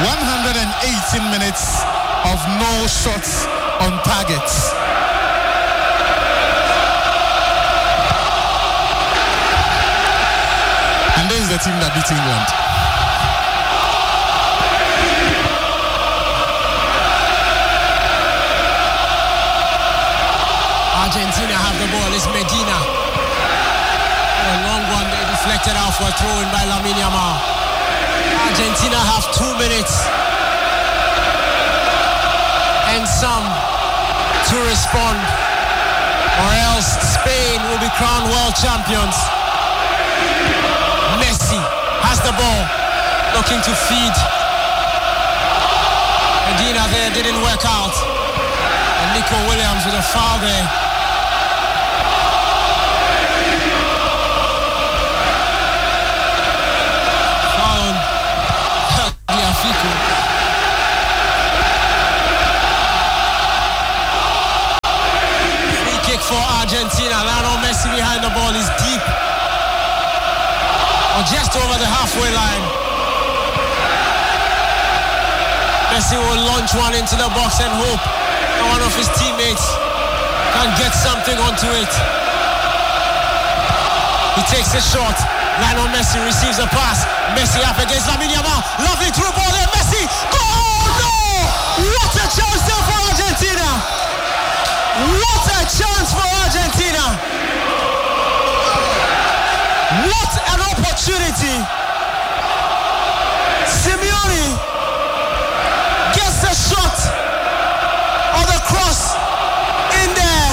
118 minutes of no shots on targets. And this is the team that beat England. Argentina have the ball. It's Medina. A long one. They deflected out for a throw-in by Lamine Yamal. Argentina have 2 minutes and some to respond, or else Spain will be crowned world champions. Messi has the ball, looking to feed. Medina there didn't work out. And Nico Williams with a foul there. Free kick for Argentina. Lionel Messi behind the ball is deep, or just over the halfway line. Messi will launch one into the box and hope that one of his teammates can get something onto it. He takes a shot. Lionel Messi receives a pass. Messi up against Lamine Yamal. Lovely through ball there. Messi. Goal! No! What a chance there for Argentina! What a chance for Argentina! What an opportunity! Simeone gets the shot or the cross in there.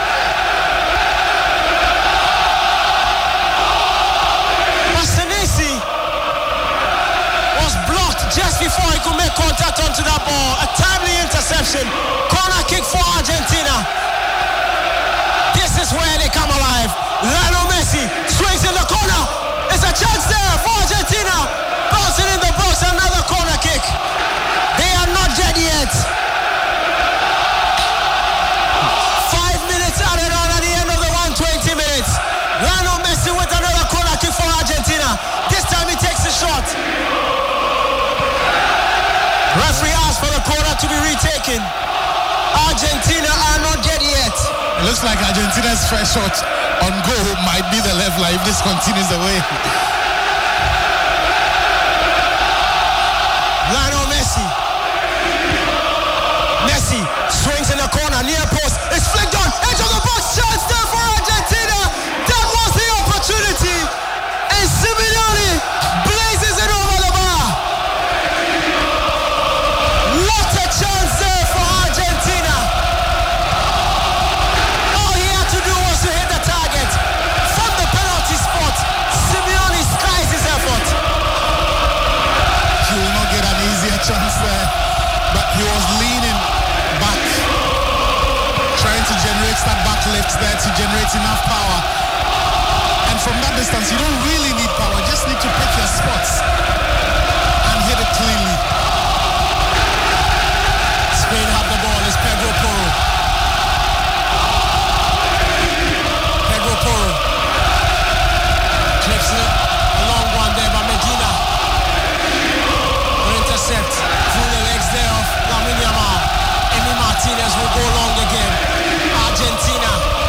Basanesi was blocked just before he could make contact onto that ball. A timely interception. Corner kick for Argentina. This is where they come alive. Lionel Messi swings in the corner. It's a chance there for Argentina. Bouncing in the box, another corner kick. They are not dead yet. 5 minutes added on at the end of the 120 minutes. Lionel Messi with another corner kick for Argentina. This time he takes a shot. Referee asked for the corner to be retaken. Argentina are not dead yet. It looks like Argentina's first shot on goal might be the leveler if this continues the way. Lionel Messi. Messi swings in the corner, near post. It's flicked on, edge of the box. Chance there for Argentina. That was the opportunity. And Simeone blazes it over the bar. What a chance there for Argentina. All he had to do was to hit the target from the penalty spot. Simeone skies his effort. He will not get an easier chance there, but he was leaning back, trying to generate that back lift there to generate enough power. And from that distance, you don't really need power, just need to pick your spots and hit it cleanly. Spain have the ball. It's Pedro Porro. Pedro Porro clips it. A long one there by Medina. Will intercept through the legs there of Lamine Yamal. Emi Martinez will go long again. Argentina.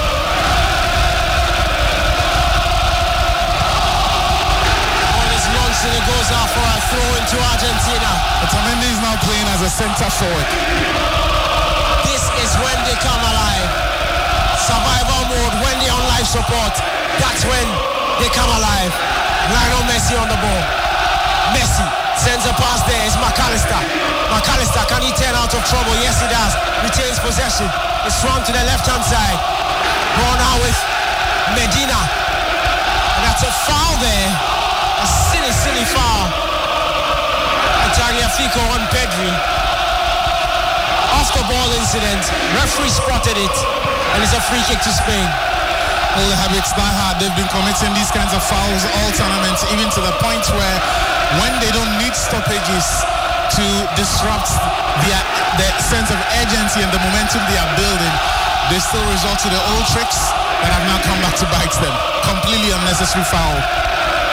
Ball is launched and it goes out for a throw into Argentina. Otamendi is now playing as a centre forward. This is when they come alive. Survival mode, when they're on life support, that's when they come alive. Lionel Messi on the ball. Messi sends a pass there. It's McAllister. McAllister, can he turn out of trouble? Yes, he does. Retains possession. It's swung to the left-hand side. Ball now with Medina. And that's a foul there. A silly foul. Tagliafico on Pedri. Off the ball incident. Referee spotted it. And it's a free kick to Spain. All the habits die hard. They've been committing these kinds of fouls all tournaments, even to the point where when they don't need stoppages to disrupt the sense of urgency and the momentum they are building, they still resort to the old tricks that have now come back to bite them. Completely unnecessary foul.